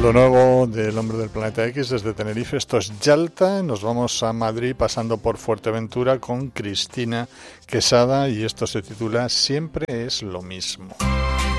Lo nuevo del Hombre del Planeta X desde Tenerife, esto es Yalta, nos vamos a Madrid pasando por Fuerteventura con Cristina Quesada y esto se titula Siempre es lo mismo.